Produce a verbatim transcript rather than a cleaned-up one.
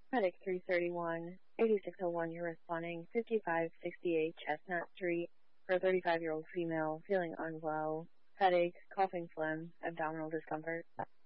Medic three thirty-one, eighty-six oh one, you're responding fifty-five sixty-eight Chestnut Street for a thirty-five-year-old female feeling unwell, headache, coughing phlegm, abdominal discomfort.